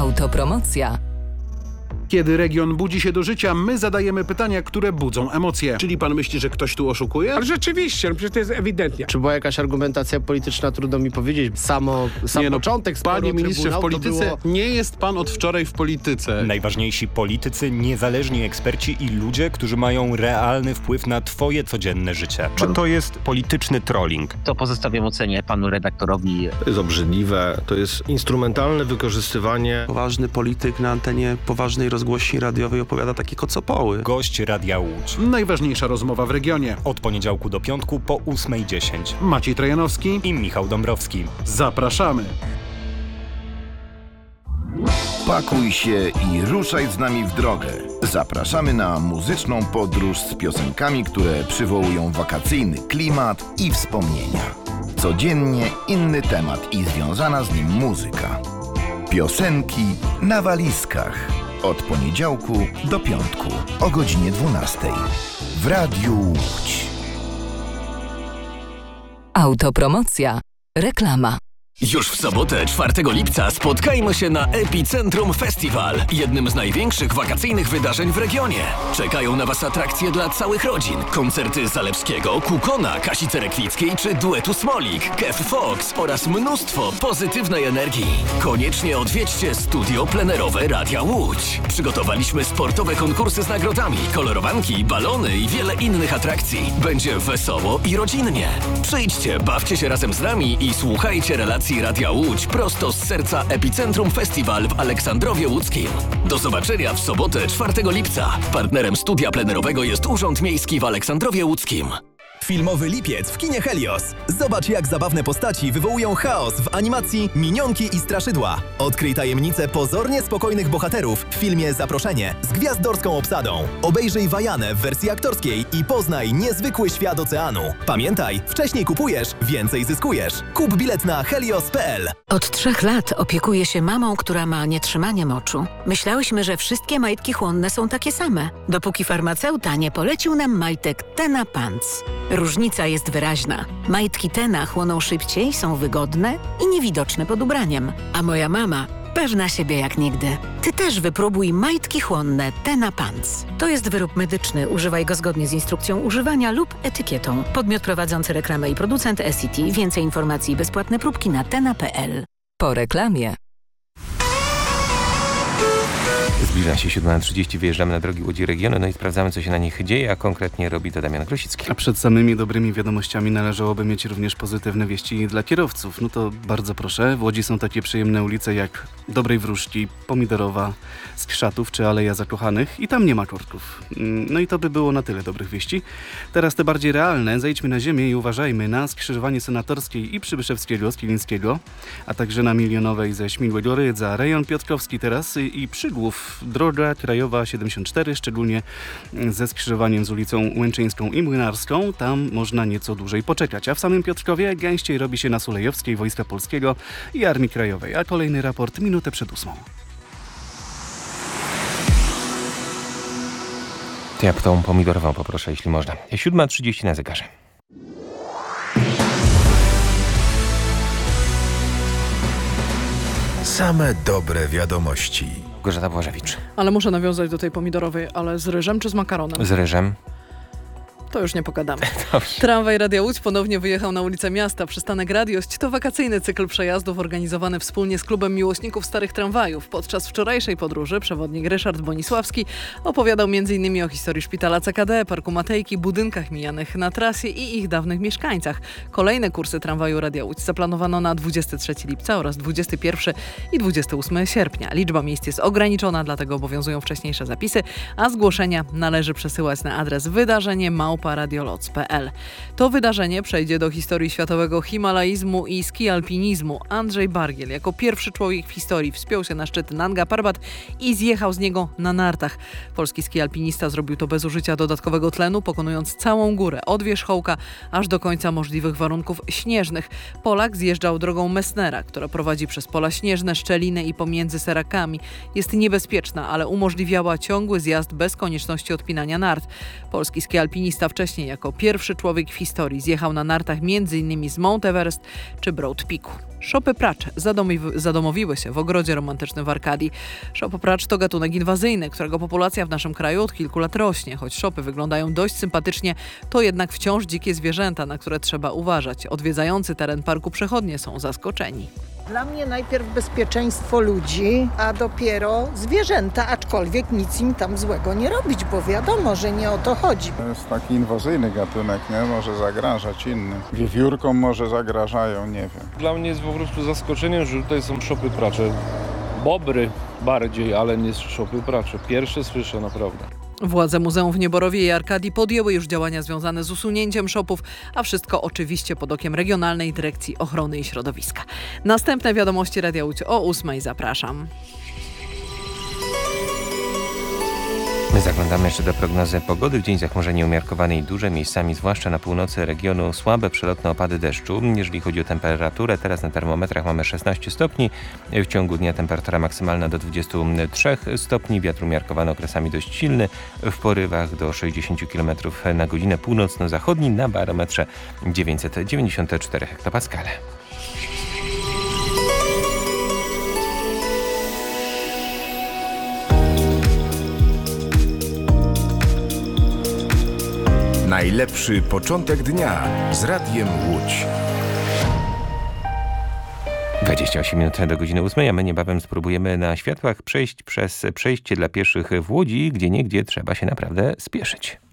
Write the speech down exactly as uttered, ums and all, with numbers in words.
Autopromocja. Kiedy region budzi się do życia, my zadajemy pytania, które budzą emocje. Czyli pan myśli, że ktoś tu oszukuje? Ale rzeczywiście, no przecież to jest ewidentnie. Czy była jakaś argumentacja polityczna, trudno mi powiedzieć. Samo, sam nie, no, początek sporu Panie ministrze, w polityce było... nie jest pan od wczoraj w polityce. Najważniejsi politycy, niezależni eksperci i ludzie, którzy mają realny wpływ na twoje codzienne życie. Czy to jest polityczny trolling? To pozostawiam ocenie panu redaktorowi. To jest obrzydliwe, to jest instrumentalne wykorzystywanie. Poważny polityk na antenie poważnej rozgłośni radiowej opowiada takie kocopoły. Gość Radia Łódź. Najważniejsza rozmowa w regionie. Od poniedziałku do piątku po ósmej dziesięć. Maciej Trojanowski i Michał Dąbrowski. Zapraszamy. Pakuj się i ruszaj z nami w drogę. Zapraszamy na muzyczną podróż z piosenkami, które przywołują wakacyjny klimat i wspomnienia. Codziennie inny temat i związana z nim muzyka. Piosenki na walizkach. Od poniedziałku do piątku o godzinie dwunastej w Radiu Łódź. Autopromocja. Reklama. Już w sobotę, czwartego lipca, spotkajmy się na Epicentrum Festival, jednym z największych wakacyjnych wydarzeń w regionie. Czekają na Was atrakcje dla całych rodzin. Koncerty Zalewskiego, Kukona, Kasi Cerekwickiej czy duetu Smolik, Kev Fox oraz mnóstwo pozytywnej energii. Koniecznie odwiedźcie studio plenerowe Radia Łódź. Przygotowaliśmy sportowe konkursy z nagrodami, kolorowanki, balony i wiele innych atrakcji. Będzie wesoło i rodzinnie. Przyjdźcie, bawcie się razem z nami i słuchajcie relacji Radia Łódź prosto z serca Epicentrum Festival w Aleksandrowie Łódzkim. Do zobaczenia w sobotę, czwartego lipca. Partnerem studia plenerowego jest Urząd Miejski w Aleksandrowie Łódzkim. Filmowy lipiec w kinie Helios. Zobacz, jak zabawne postaci wywołują chaos w animacji Minionki i Straszydła. Odkryj tajemnicę pozornie spokojnych bohaterów w filmie Zaproszenie z gwiazdorską obsadą. Obejrzyj Wajanę w wersji aktorskiej i poznaj niezwykły świat oceanu. Pamiętaj, wcześniej kupujesz, więcej zyskujesz. Kup bilet na helios kropka p l. Od trzech lat opiekuję się mamą, która ma nietrzymanie moczu. Myślałyśmy, że wszystkie majtki chłonne są takie same, dopóki farmaceuta nie polecił nam majtek Tena Pants. Różnica jest wyraźna. Majtki Tena chłoną szybciej, są wygodne i niewidoczne pod ubraniem. A moja mama pewna siebie jak nigdy. Ty też wypróbuj majtki chłonne Tena Pants. To jest wyrób medyczny. Używaj go zgodnie z instrukcją używania lub etykietą. Podmiot prowadzący reklamę i producent S C T. Więcej informacji i bezpłatne próbki na tena kropka p l. Po reklamie. Zbliża się siódma trzydzieści, wyjeżdżamy na drogi Łodzi Regionu, no i sprawdzamy, co się na nich dzieje, a konkretnie robi to Damian Grosicki. A przed samymi dobrymi wiadomościami należałoby mieć również pozytywne wieści dla kierowców. No to bardzo proszę, w Łodzi są takie przyjemne ulice jak Dobrej Wróżki, Pomidorowa, Skrzatów czy Aleja Zakochanych i tam nie ma korków. No i to by było na tyle dobrych wieści. Teraz te bardziej realne, zejdźmy na ziemię i uważajmy na skrzyżowanie Senatorskiej i Przybyszewskiego z Kilińskiego, a także na Milionowej ze Śmigłego Rydza, rejon Piotrkowski teraz i Przygłów. Droga krajowa siedemdziesiąt cztery, szczególnie ze skrzyżowaniem z ulicą Łęczyńską i Młynarską. Tam można nieco dłużej poczekać. A w samym Piotrkowie gęściej robi się na Sulejowskiej, Wojska Polskiego i Armii Krajowej. A kolejny raport minutę przed ósmą. To ja tą pomidorową poproszę, jeśli można. siódma trzydzieści na zegarze. Same dobre wiadomości. Gorzata Błażewicz. Ale muszę nawiązać do tej pomidorowej, ale z ryżem czy z makaronem? Z ryżem. To już nie pogadamy. Dobrze. Tramwaj Radia Łódź ponownie wyjechał na ulicę miasta. Przystanek Radiość to wakacyjny cykl przejazdów organizowany wspólnie z Klubem Miłośników Starych Tramwajów. Podczas wczorajszej podróży przewodnik Ryszard Bonisławski opowiadał między innymi o historii szpitala C K D, Parku Matejki, budynkach mijanych na trasie i ich dawnych mieszkańcach. Kolejne kursy tramwaju Radia Łódź zaplanowano na dwudziestego trzeciego lipca oraz dwudziestego pierwszego i dwudziestego ósmego sierpnia. Liczba miejsc jest ograniczona, dlatego obowiązują wcześniejsze zapisy, a zgłoszenia należy przesyłać na adres wydarzenie małpa radioloc kropka p l. To wydarzenie przejdzie do historii światowego himalaizmu i ski alpinizmu. Andrzej Bargiel jako pierwszy człowiek w historii wspiął się na szczyt Nanga Parbat i zjechał z niego na nartach. Polski ski alpinista zrobił to bez użycia dodatkowego tlenu, pokonując całą górę od wierzchołka aż do końca możliwych warunków śnieżnych. Polak zjeżdżał drogą Messnera, która prowadzi przez pola śnieżne, szczeliny i pomiędzy serakami. Jest niebezpieczna, ale umożliwiała ciągły zjazd bez konieczności odpinania nart. Polski ski alpinista lata wcześniej jako pierwszy człowiek w historii zjechał na nartach m.in. z Mount Everest czy Broad Peaku. Szopy pracz zadomowi- zadomowiły się w ogrodzie romantycznym w Arkadii. Szopopracz to gatunek inwazyjny, którego populacja w naszym kraju od kilku lat rośnie. Choć szopy wyglądają dość sympatycznie, to jednak wciąż dzikie zwierzęta, na które trzeba uważać. Odwiedzający teren parku przechodnie są zaskoczeni. Dla mnie najpierw bezpieczeństwo ludzi, a dopiero zwierzęta, aczkolwiek nic im tam złego nie robić, bo wiadomo, że nie o to chodzi. To jest taki inwazyjny gatunek, nie? Może zagrażać innym. Wiewiórkom może zagrażają, nie wiem. Dla mnie jest po prostu zaskoczeniem, że tutaj są szopy pracze. Bobry bardziej, ale nie szopy pracze. Pierwsze słyszę naprawdę. Władze Muzeum w Nieborowie i Arkadii podjęły już działania związane z usunięciem szopów, a wszystko oczywiście pod okiem Regionalnej Dyrekcji Ochrony i Środowiska. Następne wiadomości Radia Łódź o ósmej. Zapraszam. My zaglądamy jeszcze do prognozy pogody. W dzień zachmurzenie umiarkowane i duże, miejscami zwłaszcza na północy regionu słabe przelotne opady deszczu. Jeżeli chodzi o temperaturę, teraz na termometrach mamy szesnaście stopni. W ciągu dnia temperatura maksymalna do dwudziestu trzech stopni. Wiatr umiarkowany okresami dość silny. W porywach do sześćdziesiąt kilometrów na godzinę północno-zachodni na barometrze dziewięćset dziewięćdziesiąt cztery hektopaskale. Najlepszy początek dnia z Radiem Łódź. dwadzieścia osiem minut do godziny ósmej, a my niebawem spróbujemy na światłach przejść przez przejście dla pieszych w Łodzi, gdzie niegdzie trzeba się naprawdę spieszyć.